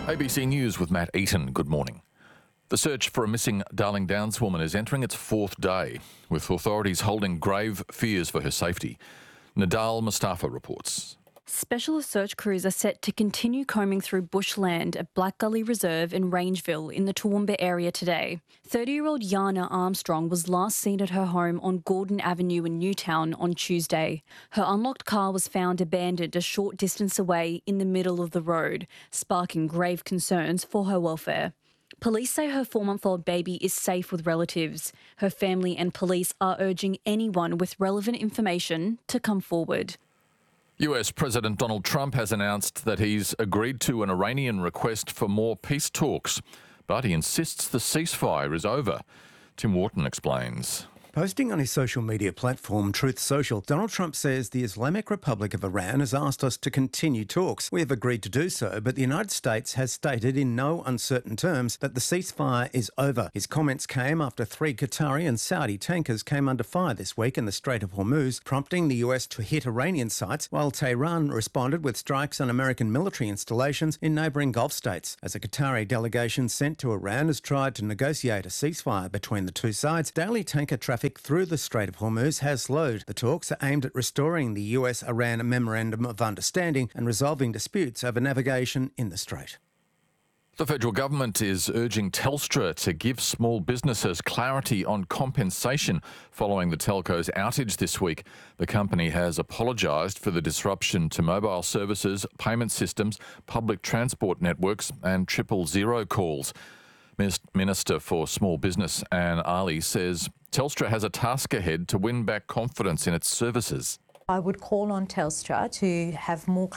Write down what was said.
ABC News with Matt Eaton. Good morning. The search for a missing Darling Downs woman is entering its fourth day, with authorities holding grave fears for her safety. Nadal Mustafa reports. Specialist search crews are set to continue combing through bushland at Black Gully Reserve in Rangeville in the Toowoomba area today. 30-year-old Yana Armstrong was last seen at her home on Gordon Avenue in Newtown on Tuesday. Her unlocked car was found abandoned a short distance away in the middle of the road, sparking grave concerns for her welfare. Police say her 4-month-old baby is safe with relatives. Her family and police are urging anyone with relevant information to come forward. US President Donald Trump has announced that he's agreed to an Iranian request for more peace talks, but he insists the ceasefire is over. Tim Wharton explains. Posting on his social media platform, Truth Social, Donald Trump says the Islamic Republic of Iran has asked us to continue talks. We have agreed to do so, but the United States has stated in no uncertain terms that the ceasefire is over. His comments came after 3 Qatari and Saudi tankers came under fire this week in the Strait of Hormuz, prompting the US to hit Iranian sites, while Tehran responded with strikes on American military installations in neighbouring Gulf states. As a Qatari delegation sent to Iran has tried to negotiate a ceasefire between the two sides, daily tanker traffic through the Strait of Hormuz has slowed. The talks are aimed at restoring the US-Iran Memorandum of Understanding and resolving disputes over navigation in the strait. The federal government is urging Telstra to give small businesses clarity on compensation following the telco's outage this week. The company has apologised for the disruption to mobile services, payment systems, public transport networks and 000 calls. Minister for Small Business Anne Ali says Telstra has a task ahead to win back confidence in its services. I would call on Telstra to have more